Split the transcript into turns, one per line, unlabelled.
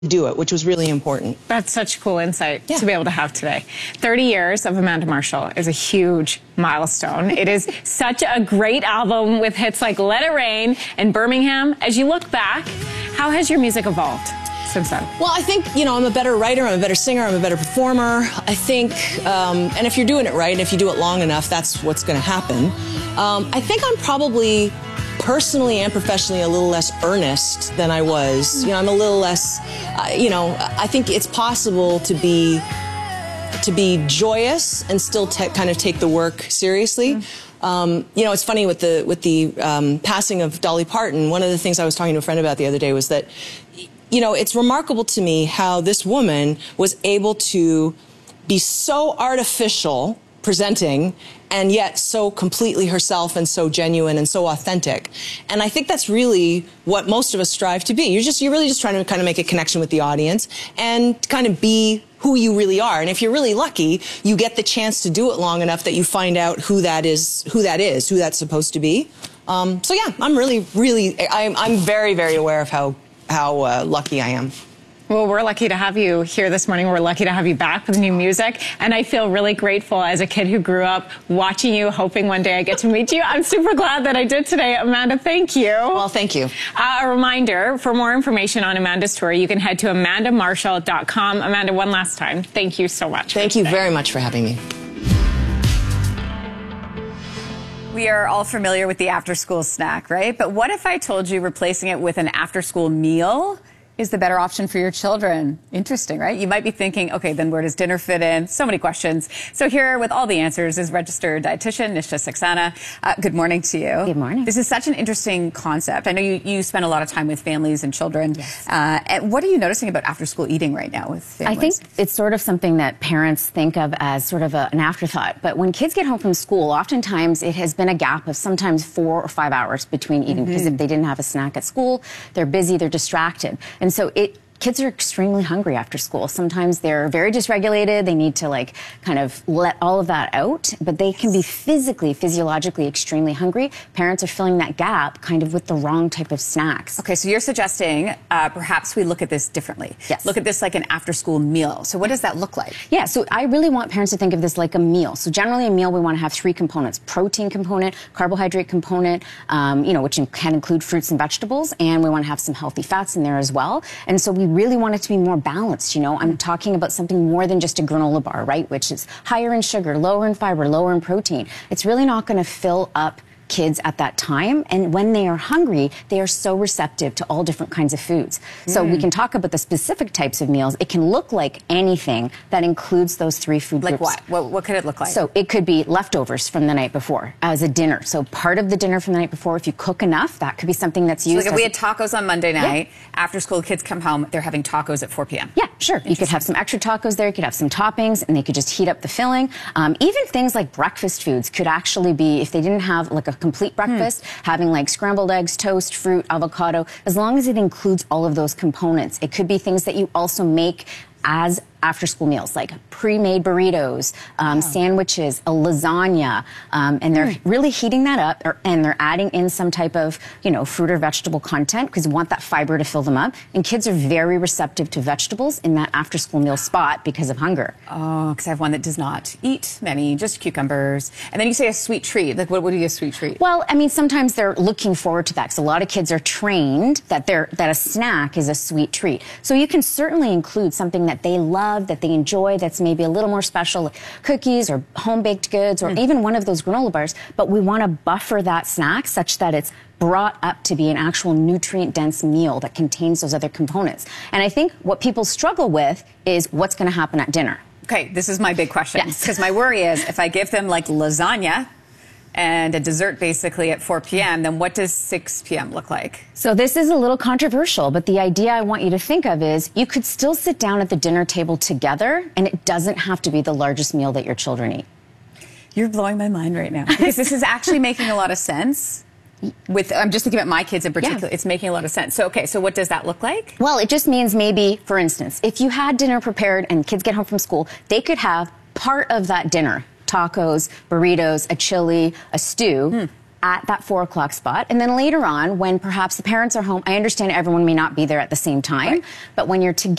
do it, which was really important.
That's such cool insight to be able to have today. 30 years of Amanda Marshall is a huge milestone. It is such a great album with hits like Let It Rain and Birmingham. As you look back, how has your music evolved since then? Well,
I think, I'm a better writer, I'm a better singer, I'm a better performer. I think, and if you're doing it right, and if you do it long enough, that's what's going to happen. I think I'm probably personally and professionally a little less earnest than I was. I'm a little less, I think it's possible to be joyous and still kind of take the work seriously. It's funny with the passing of Dolly Parton. One of the things I was talking to a friend about the other day was that, it's remarkable to me how this woman was able to be so artificial presenting and yet so completely herself and so genuine and so authentic. And I think that's really what most of us strive to be. You're really just trying to kind of make a connection with the audience and kind of be who you really are. And if you're really lucky, you get the chance to do it long enough that you find out who that's supposed to be. So yeah, I'm I'm very, very aware of how lucky I am.
Well, we're lucky to have you here this morning. We're lucky to have you back with new music. And I feel really grateful as a kid who grew up watching you, hoping one day I get to meet you. I'm super glad that I did today. Amanda, thank you.
Well, thank you.
A reminder, for more information on Amanda's tour, you can head to amandamarshall.com. Amanda, one last time, thank you so much.
Thank you very much for having me.
We are all familiar with the after-school snack, right? But what if I told you replacing it with an after-school meal is the better option for your children? Interesting, right? You might be thinking, okay, then where does dinner fit in? So many questions. So here with all the answers is registered dietitian Nisha Saxena. Good morning to you.
Good morning.
This is such an interesting concept. I know you spend a lot of time with families and children.
Yes.
And what are you noticing about after-school eating right now with families?
I think it's sort of something that parents think of as sort of an afterthought. But when kids get home from school, oftentimes it has been a gap of sometimes 4 or 5 hours between eating. Because if they didn't have a snack at school, they're busy, they're distracted. And so kids are extremely hungry after school. Sometimes they're very dysregulated. They need to kind of let all of that out, but they can be physiologically extremely hungry. Parents are filling that gap kind of with the wrong type of snacks.
Okay, so you're suggesting perhaps we look at this differently.
Yes.
Look at this like an after-school meal. So what does that look like?
Yeah, so I really want parents to think of this like a meal. So generally a meal, we want to have 3 components: protein component, carbohydrate component, which can include fruits and vegetables, and we want to have some healthy fats in there as well. And so we really want it to be more balanced. I'm talking about something more than just a granola bar, right? Which is higher in sugar, lower in fiber, lower in protein. It's really not going to fill up kids at that time, and when they are hungry, they are so receptive to all different kinds of foods. So we can talk about the specific types of meals. It can look like anything that includes those 3 food groups.
Like what could it look like?
So it could be leftovers from the night before as a dinner. So part of the dinner from the night before, if you cook enough, that could be something that's used.
So like if we had tacos on Monday night, after school kids come home, they're having tacos at 4 p.m.
Yeah, sure. You could have some extra tacos there. You could have some toppings, and they could just heat up the filling. Even things like breakfast foods could actually be, if they didn't have like a complete breakfast, having like scrambled eggs, toast, fruit, avocado, as long as it includes all of those components. It could be things that you also make as after-school meals, like pre-made burritos, sandwiches, a lasagna, and they're really heating that up, and they're adding in some type of, fruit or vegetable content because you want that fiber to fill them up. And kids are very receptive to vegetables in that after-school meal spot because of hunger.
Oh, because I have one that does not eat many, just cucumbers. And then you say a sweet treat. Like, what would be a sweet treat?
Well, I mean, sometimes they're looking forward to that because a lot of kids are trained that a snack is a sweet treat. So you can certainly include something that they love, that they enjoy, that's maybe a little more special, like cookies or home-baked goods or even one of those granola bars, but we want to buffer that snack such that it's brought up to be an actual nutrient-dense meal that contains those other components. And I think what people struggle with is what's going to happen at dinner.
Okay, this is my big question.
Yes.
Because my worry is if I give them like lasagna and a dessert basically at 4 p.m., then what does 6 p.m. look like?
So this is a little controversial, but the idea I want you to think of is you could still sit down at the dinner table together, and it doesn't have to be the largest meal that your children eat.
You're blowing my mind right now. Because this is actually making a lot of sense. I'm just thinking about my kids in particular. It's making a lot of sense. So, okay, so what does that look like?
Well, it just means maybe, for instance, if you had dinner prepared and kids get home from school, they could have part of that dinner, tacos, burritos, a chili, a stew, at that 4 o'clock spot. And then later on, when perhaps the parents are home, I understand everyone may not be there at the same time, but when you're together,